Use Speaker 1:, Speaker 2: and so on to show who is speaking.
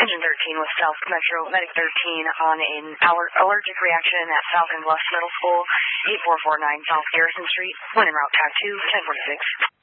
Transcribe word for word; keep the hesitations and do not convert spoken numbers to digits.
Speaker 1: Engine thirteen with South Metro Medic thirteen on an aller- allergic reaction at Falcon Bluffs Middle School, eight four four nine South Garrison Street. When en route, T A C two, ten forty-six.